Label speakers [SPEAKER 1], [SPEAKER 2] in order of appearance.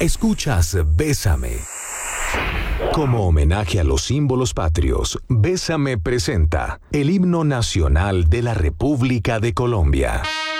[SPEAKER 1] Escuchas Bésame. Como homenaje a los símbolos patrios, Bésame presenta el himno nacional de la República de Colombia.